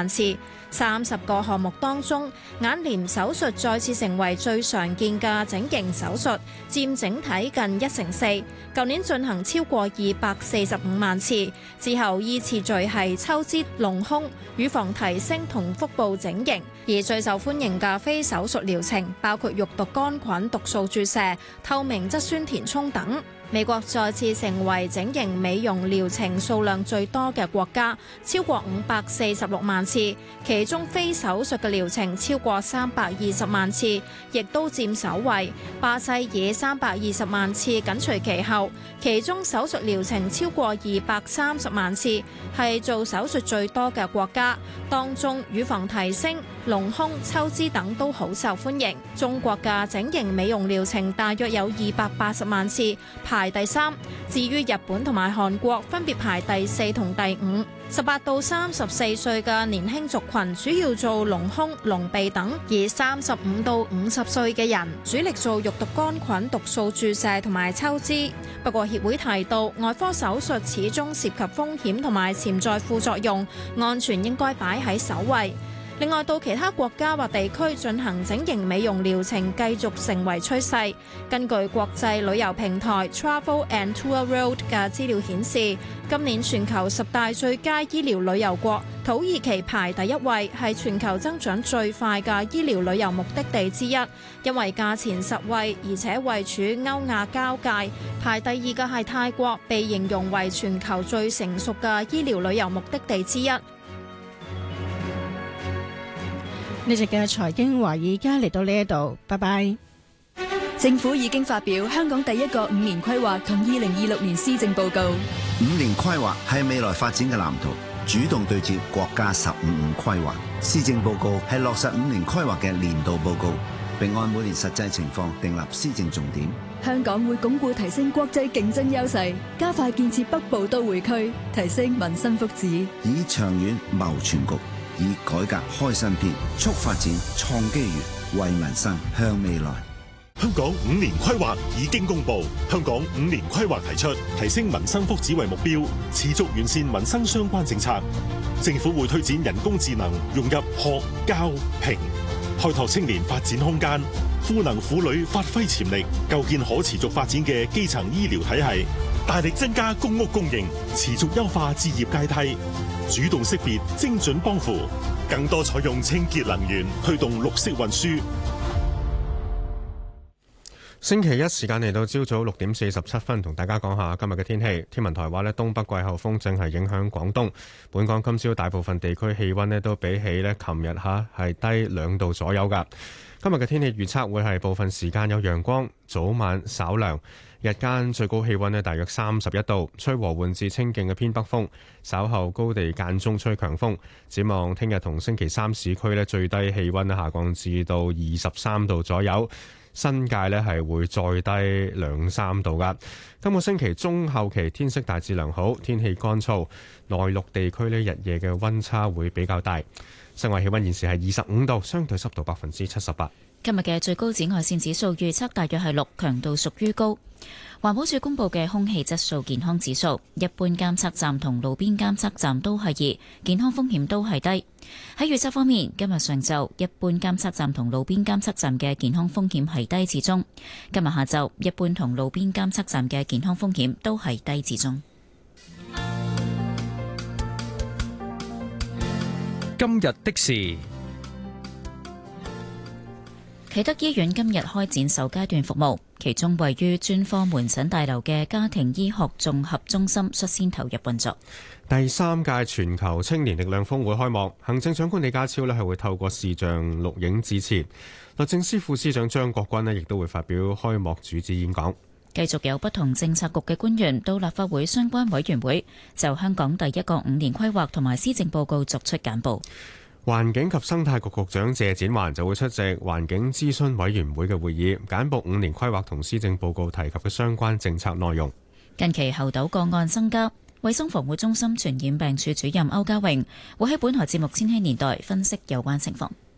萬次。30個項目當中，眼瞼手術再次成為最常見嘅整形手術，佔整體近1/4。舊年進行超過245萬次，之後依次序係抽脂、隆胸、乳房提升同腹部整形。而最受歡迎嘅非手術療程包括肉毒桿菌毒素注射、透明質酸填充等。美國再次成為整形美容療程數量最多嘅國家，超過546萬次，其中非手術嘅療程超過320萬次，亦都佔首位。巴西以320萬次緊隨其後，其中手術療程超過230萬次，係做手術最多嘅國家。當中乳房提升、隆胸、抽脂等都好受歡迎。中國嘅整形美容療程大約有280萬次，排第3。至於日本同埋韓國分別排第4同第5。18到34歲嘅年輕族群主要做隆胸、隆鼻等，而35到50歲嘅人主力做肉毒桿菌毒素注射同埋抽脂。不過協會提到，外科手術始終涉及風險同埋潛在副作用，安全應該擺喺首位。另外，到其他國家或地區進行整形美容療程繼續成為趨勢。根據國際旅遊平台 Travel and Tour World 嘅資料顯示，今年全球10大最佳醫療旅遊國，土耳其排第1位，係全球增長最快嘅醫療旅遊目的地之一，因為價錢實惠，而且位處歐亞交界。排第2嘅係泰國，被形容為全球最成熟嘅醫療旅遊目的地之一。 呢集嘅財經華爾街嚟到呢一度，拜拜。 政府已經發表香港第一個5年規劃同2026年施政報告。 5年規劃係未來發展嘅藍圖，主動對接國家15五規劃。施政報告係落實5年規劃嘅年度報告，並按每年實際情況訂立施政重點。 香港會鞏固提升國際競爭優勢，加快建設北部都會區，提升民生福祉， 以長遠謀全局，以改革開新篇，促發展創機遇，為民生向未來。 香港5年規劃已經公布，香港5年規劃提出提升民生福祉為目標，持續完善民生相關政策。政府會推展人工智能融入學、教、評，開拓青年發展空間，賦能婦女發揮潛力，構建可持續發展嘅基層醫療體系，大力增加公屋供應，持續優化置業階梯，主動識別精準幫扶，更多採用清潔能源，推動綠色運輸。 星期一時間嚟到朝早6點47分，同大家講下今日嘅天氣。天文台話咧，東北季候風正係影響廣東。本港今朝大部分地區氣溫咧都比起咧琴日係低2度左右㗎。今日嘅天氣預測會係部分時間有陽光，早晚稍涼，日間最高氣溫咧大約31度，吹和緩至清勁嘅偏北風，稍後高地間中吹強風。展望聽日同星期三市區咧最低氣溫下降至到23度左右。新界咧係會再低2-3度噶。今個星期中後期天色大致良好，天氣乾燥，內陸地區咧日夜嘅溫差會比較大。室外氣溫現時係25度，相對濕度78%。 今日嘅最高紫外線指數預測大約係6，強度屬於高。環保署公布嘅空氣質素健康指數，一般監測站同路邊監測站都係2，健康風險都係低。喺預測方面，今日上晝一般監測站同路邊監測站嘅健康風險係低至中。今日下晝一般同路邊監測站嘅健康風險都係低至中。 今日的事。 啟德醫院今日開展首階段服務，其中位於專科門診大樓嘅家庭醫學綜合中心率先投入運作。 第3屆全球青年力量峰會開幕，行政長官李家超係會透過視像錄影致辭，律政司副司長張國軍亦都會發表開幕主旨演講。 繼續有不同政策局嘅官員到立法會相關委員會就香港第一個5年規劃同埋施政報告作出簡報。 環境及生態局局長謝展寰就會出席環境諮詢委員會嘅會議，簡報5年規劃同施政報告提及嘅相關政策內容。 近期猴痘個案增加，衛生防護中心傳染病處主任歐家榮會喺本台節目《千禧年代》分析有關情況。